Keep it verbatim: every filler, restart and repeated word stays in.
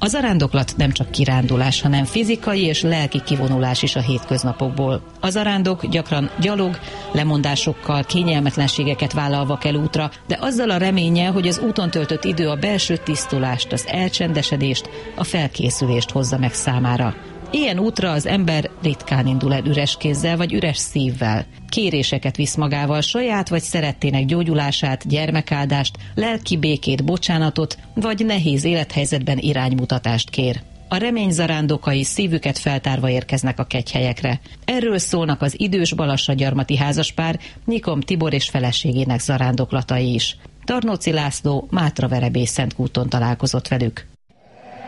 A zarándoklat nem csak kirándulás, hanem fizikai és lelki kivonulás is a hétköznapokból. A zarándok gyakran gyalog, lemondásokkal, kényelmetlenségeket vállalva kell útra, de azzal a reménnyel, hogy az úton töltött idő a belső tisztulást, az elcsendesedést, a felkészülést hozza meg számára. Ilyen útra az ember ritkán indul el üres kézzel vagy üres szívvel. Kéréseket visz magával, saját vagy szerettének gyógyulását, gyermekáldást, lelki békét, bocsánatot, vagy nehéz élethelyzetben iránymutatást kér. A remény zarándokai szívüket feltárva érkeznek a kegyhelyekre. Erről szólnak az idős balassagyarmati házaspár, Nyikom Tibor és feleségének zarándoklatai is. Tarnóci László Mátraverebély Szentkúton találkozott velük.